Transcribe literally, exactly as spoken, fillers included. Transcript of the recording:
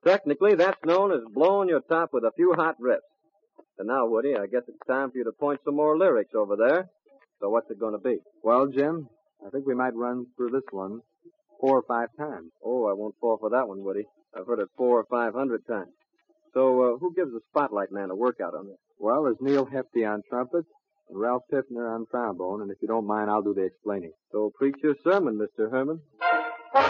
Technically, that's known as blowing your top with a few hot riffs. And now, Woody, I guess it's time for you to point some more lyrics over there. So what's it going to be? Well, Jim, I think we might run through this one four or five times. Oh, I won't fall for that one, Woody. I've heard it four or five hundred times. So uh, who gives the Spotlight Man a workout on this? Well, there's Neil Hefty on trumpet and Ralph Piffner on trombone, and if you don't mind, I'll do the explaining. So preach your sermon, Mister Herman.